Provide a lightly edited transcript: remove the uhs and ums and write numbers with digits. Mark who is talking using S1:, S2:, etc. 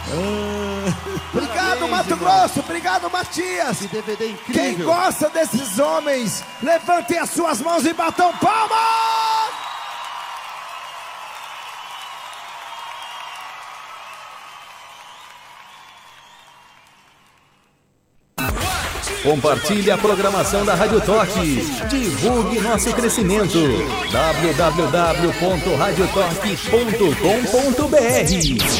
S1: Obrigado, Mato Grosso. Obrigado, Matias.
S2: Que DVD incrível.
S1: Quem gosta desses homens, levantem as suas mãos e batam palmas.
S3: Compartilhe a programação da Rádio Toque. Divulgue nosso crescimento. www.radiotoque.com.br